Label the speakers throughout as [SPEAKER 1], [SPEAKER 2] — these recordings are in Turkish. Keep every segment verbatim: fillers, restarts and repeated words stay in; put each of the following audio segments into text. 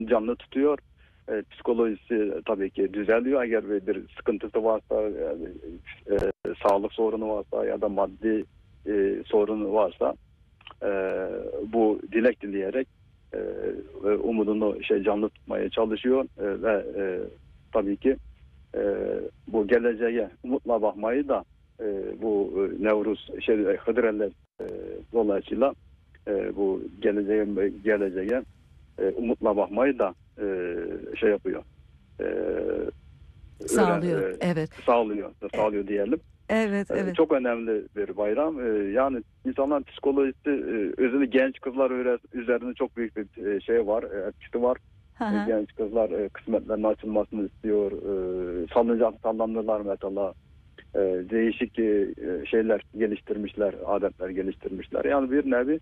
[SPEAKER 1] canlı tutuyor. E, psikolojisi tabii ki düzeliyor. Eğer bir, bir sıkıntısı varsa, yani, e, sağlık sorunu varsa ya da maddi e, sorunu varsa e, bu dilek dileyerek e, umudunu şey canlı tutmaya çalışıyor e, ve e, tabii ki e, bu geleceğe umutla bakmayı da e, bu e, Nevruz şey Hıdrellez e, dolayısıyla e, bu geleceğe geleceğe e, umutla bakmayı da e, şey yapıyor. E,
[SPEAKER 2] Sağlıyor.
[SPEAKER 1] öyle, e,
[SPEAKER 2] Evet.
[SPEAKER 1] Sağlıyor. Sağlıyor diyelim.
[SPEAKER 2] Evet, evet.
[SPEAKER 1] Çok önemli bir bayram. Yani insanların psikolojisi, özellikle genç kızlar üzerinde çok büyük bir şey var, etkisi var.
[SPEAKER 2] Hı hı.
[SPEAKER 1] Genç kızlar kısmetlerinin açılmasını istiyor. Salıncak sallanırlar mesela. Değişik şeyler geliştirmişler, adetler geliştirmişler. Yani bir nevi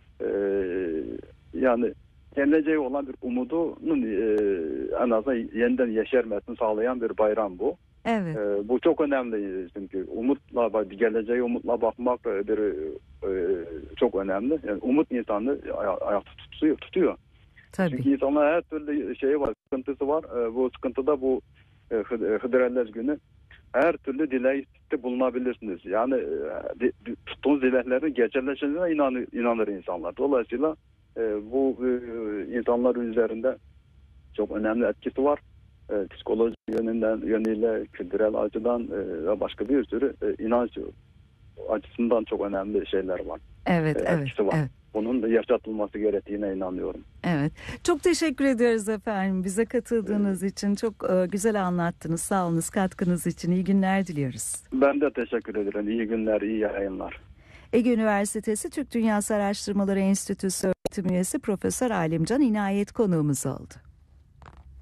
[SPEAKER 1] yani geleceğe olan bir umudunun en azından yeniden yeşermesini sağlayan bir bayram bu.
[SPEAKER 2] Evet.
[SPEAKER 1] Ee, bu çok önemli çünkü umutla, geleceğe umutla bakmak bir, e, çok önemli. Yani umut insanı ay- ayakta tutuyor. tutuyor.
[SPEAKER 2] Tabii.
[SPEAKER 1] Çünkü insanlar her türlü şeyi var, sıkıntısı var. Ee, bu sıkıntıda bu e, Hıdrellez günü her türlü dilekte bulunabilirsiniz. Yani e, di, tuttuğunuz dileklerin gerçekleşeceğine inanır, inanır insanlar. Dolayısıyla e, bu e, insanlar üzerinde çok önemli etkisi var. E, psikoloji yönünden, yönüyle, kültürel açıdan e, ve başka bir sürü e, inanç açısından çok önemli şeyler var.
[SPEAKER 2] Evet,
[SPEAKER 1] E,
[SPEAKER 2] evet,
[SPEAKER 1] etkisi var.
[SPEAKER 2] evet.
[SPEAKER 1] Bunun da yaşatılması gerektiğine inanıyorum.
[SPEAKER 2] Evet. Çok teşekkür ederiz efendim. Bize katıldığınız evet. için çok e, güzel anlattınız. Sağ olunuz, katkınız için. İyi günler diliyoruz.
[SPEAKER 1] Ben de teşekkür ederim. İyi günler, iyi yayınlar.
[SPEAKER 2] Ege Üniversitesi Türk Dünyası Araştırmaları Enstitüsü öğretim üyesi Profesör Alimcan İnayet konuğumuz oldu.